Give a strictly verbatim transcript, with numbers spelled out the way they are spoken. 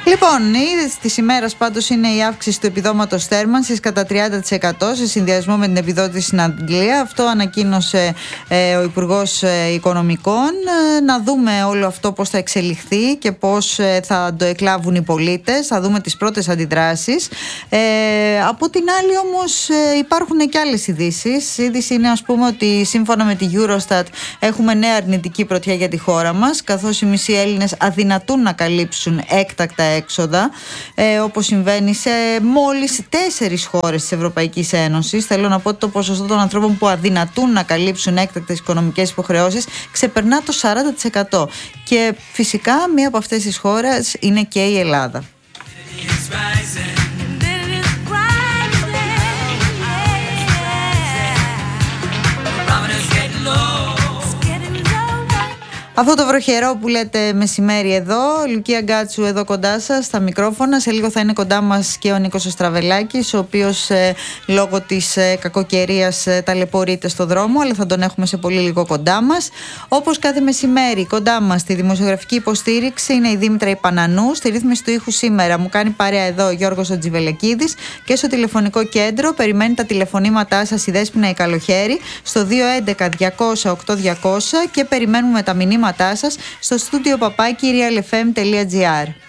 Λοιπόν, η είδηση της ημέρας πάντως είναι η αύξηση του επιδόματος θέρμανσης κατά τριάντα τοις εκατό σε συνδυασμό με την επιδότηση στην Αγγλία. Αυτό ανακοίνωσε ε, ο Υπουργός ε, Οικονομικών. Ε, να δούμε όλο αυτό πώς θα εξελιχθεί και πώς ε, θα το εκλάβουν οι πολίτες. Θα δούμε τις πρώτες αντιδράσεις. Ε, από την άλλη όμως ε, υπάρχουν και άλλες ειδήσεις. Η είδηση είναι, ας πούμε, ότι σύμφωνα με τη Eurostat έχουμε νέα αρνητική πρωτιά για τη χώρα μας, καθώς οι μισοί Έλληνες αδυνατούν να καλύψουν έκτακτα έξοδα, ε, όπως συμβαίνει σε μόλις τέσσερις χώρες της Ευρωπαϊκής Ένωσης. Θέλω να πω ότι το ποσοστό των ανθρώπων που αδυνατούν να καλύψουν έκτακτες οικονομικές υποχρεώσεις ξεπερνά το σαράντα τοις εκατό. Και φυσικά μία από αυτές τις χώρες είναι και η Ελλάδα. Αυτό το βροχερό που λέτε μεσημέρι εδώ, Λουκία Γκάτσου εδώ κοντά σας στα μικρόφωνα. Σε λίγο θα είναι κοντά μας και ο Νίκος Στραβελάκης, ο οποίος ε, λόγω της ε, κακοκαιρίας ε, ταλαιπωρείται στο δρόμο, αλλά θα τον έχουμε σε πολύ λίγο κοντά μας. Όπως κάθε μεσημέρι, κοντά μας στη δημοσιογραφική υποστήριξη είναι η Δήμητρα Ιπανανού. Στη ρύθμιση του ήχου σήμερα μου κάνει παρέα εδώ ο Γιώργος Οτζιβελεκίδης και στο τηλεφωνικό κέντρο περιμένει τα τηλεφωνήματά σας η Δέσποινα η Καλοχέρη στο δύο έντεκα διακόσια οκτώ διακόσια και περιμένουμε τα μηνύματα σας στο στούντιο παπάκι realfm.gr.